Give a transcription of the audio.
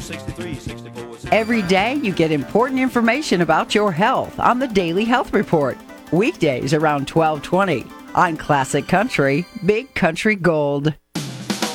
Every day you get important information about your health on the Daily Health Report. Weekdays around 12:20 on Classic Country, Big Country Gold.